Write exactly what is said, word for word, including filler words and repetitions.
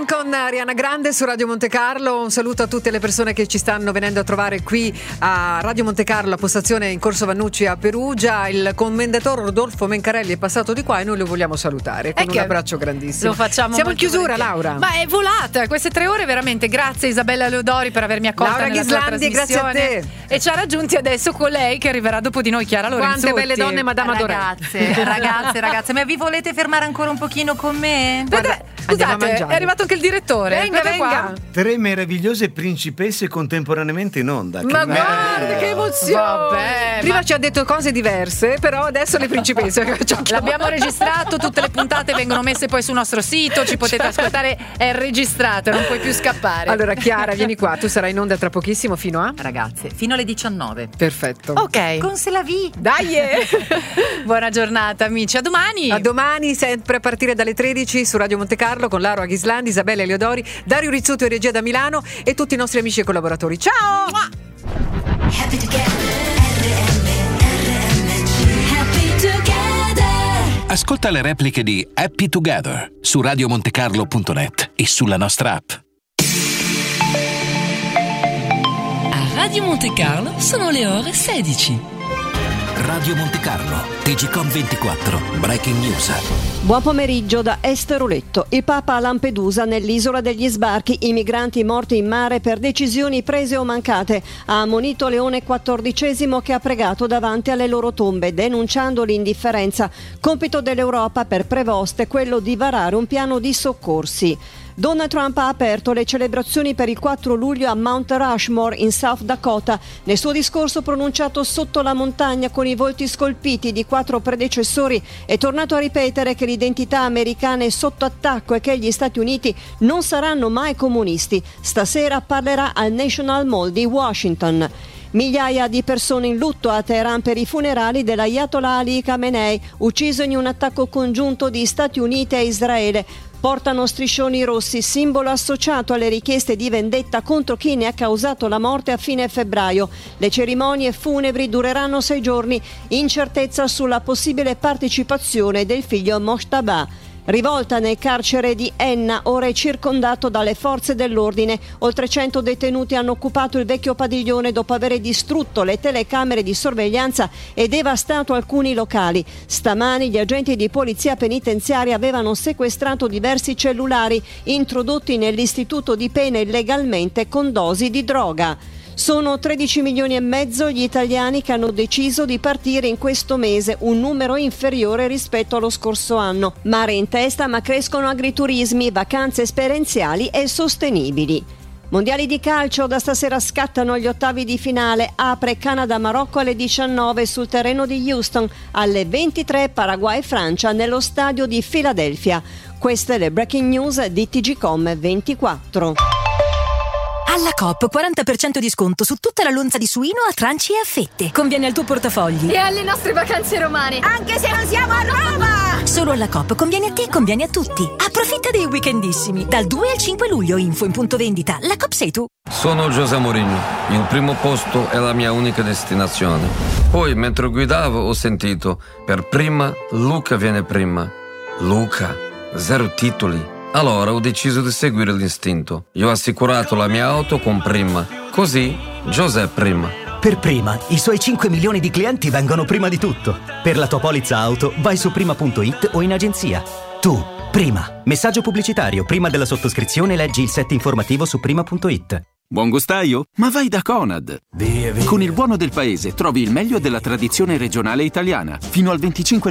One con Ariana Grande su Radio Monte Carlo. Un saluto a tutte le persone che ci stanno venendo a trovare qui a Radio Monte Carlo, la postazione in Corso Vannucci a Perugia. Il commendatore Rodolfo Mencarelli è passato di qua e noi lo vogliamo salutare con un abbraccio grandissimo. Lo facciamo. Siamo in chiusura, Laura. Ma è volata queste tre ore veramente. Grazie Isabella Leodori per avermi accolta Laura nella Ghislandi, tua trasmissione. grazie a te. E ci ha raggiunti adesso con lei che arriverà dopo di noi, Chiara Lorenzutti. Quante belle donne, Madame Adoré. Ragazze, ragazze, ragazze, ma vi volete fermare ancora un pochino con me? Guarda, scusate, è arrivato anche il direttore. Venga, Guarda venga. qua. Tre meravigliose principesse contemporaneamente in onda. Che Ma meraviglia. guarda che emozione. Vabbè, Prima ma- ci ha detto cose diverse, però adesso le principesse. L'abbiamo registrato, tutte le puntate vengono messe poi sul nostro sito, ci potete ascoltare, è registrato, non puoi più scappare. Allora Chiara, vieni qua, tu sarai in onda tra pochissimo fino a? Ragazze, fino alle diciannove. Perfetto. Ok. Con Se la vi. Dai! eh. Buona giornata amici, a domani. A domani, sempre a partire dalle tredici su Radio Monte Carlo con Laura Ghislandi, Isabella Leodori, Dario Rizzuto e regia da Milano e tutti i nostri amici e collaboratori. Ciao! Happy together, R M, R M G. Happy together. Ascolta le repliche di Happy Together su radiomontecarlo punto net e sulla nostra app. A Radio Monte Carlo sono le ore sedici. Radio Monte Carlo, T G Com ventiquattro, Breaking News. Buon pomeriggio da Esteroletto. Il Papa a Lampedusa, nell'isola degli sbarchi, i migranti morti in mare per decisioni prese o mancate. Ha ammonito Leone quattordicesimo che ha pregato davanti alle loro tombe, denunciando l'indifferenza. Compito dell'Europa per Prevost è quello di varare un piano di soccorsi. Donald Trump ha aperto le celebrazioni per il quattro luglio a Mount Rushmore in South Dakota. Nel suo discorso pronunciato sotto la montagna con i volti scolpiti di quattro predecessori è tornato a ripetere che l'identità americana è sotto attacco e che gli Stati Uniti non saranno mai comunisti. Stasera parlerà al National Mall di Washington. Migliaia di persone in lutto a Teheran per i funerali dell'Ayatollah Ali Khamenei, ucciso in un attacco congiunto di Stati Uniti e Israele. Portano striscioni rossi, simbolo associato alle richieste di vendetta contro chi ne ha causato la morte a fine febbraio. Le cerimonie funebri dureranno sei giorni, incertezza sulla possibile partecipazione del figlio Mojtaba. Rivolta nel carcere di Enna, ora è circondato dalle forze dell'ordine. Oltre cento detenuti hanno occupato il vecchio padiglione dopo aver distrutto le telecamere di sorveglianza e devastato alcuni locali. Stamani gli agenti di polizia penitenziaria avevano sequestrato diversi cellulari introdotti nell'istituto di pena illegalmente con dosi di droga. Sono tredici milioni e mezzo gli italiani che hanno deciso di partire in questo mese, un numero inferiore rispetto allo scorso anno. Mare in testa, ma crescono agriturismi, vacanze esperienziali e sostenibili. Mondiali di calcio, da stasera scattano gli ottavi di finale. Apre Canada-Marocco alle diciannove sul terreno di Houston, alle ventitré Paraguay-Francia nello stadio di Philadelphia. Queste le breaking news di T G Com ventiquattro. Alla Coop quaranta per cento di sconto su tutta la lonza di suino a tranci e a fette. Conviene al tuo portafogli e alle nostre vacanze romane, anche se non siamo a Roma! Solo alla Coop conviene a te, conviene a tutti. Approfitta dei weekendissimi dal due al cinque luglio. Info in punto vendita. La Coop sei tu. Sono José Mourinho. Il primo posto è la mia unica destinazione. Poi mentre guidavo ho sentito per prima Luca viene prima. Luca, zero titoli. Allora ho deciso di seguire l'istinto. Io ho assicurato la mia auto con Prima. Così, José Prima. Per Prima, i suoi cinque milioni di clienti vengono prima di tutto. Per la tua polizza auto, vai su prima punto it o in agenzia. Tu, Prima. Messaggio pubblicitario. Prima della sottoscrizione leggi il set informativo su prima punto it. Buon gustaio? Ma vai da Conad! Con il buono del paese trovi il meglio della tradizione regionale italiana. Fino al venticinque